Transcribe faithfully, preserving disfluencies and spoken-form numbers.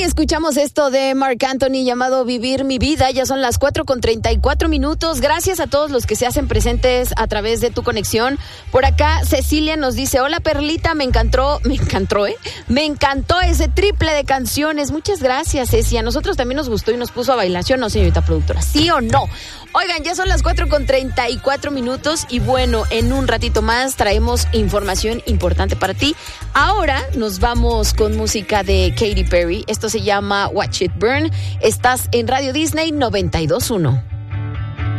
escuchamos esto de Marc Anthony llamado Vivir mi vida. Ya son las cuatro con treinta y cuatro minutos. Gracias a todos los que se hacen presentes a través de tu conexión. Por acá Cecilia nos dice: hola Perlita, me encantó, me encantó, ¿eh? Me encantó ese triple de canciones. Muchas gracias, Ceci. A nosotros también nos gustó y nos puso a bailar, ¿sí o no, señorita productora? ¿Sí o no? Oigan, ya son las cuatro con treinta y cuatro minutos y bueno, en un ratito más traemos información importante para ti. Ahora nos vamos con música de Katy Perry. Esto se llama Watch It Burn. Estás en Radio Disney noventa y dos punto uno.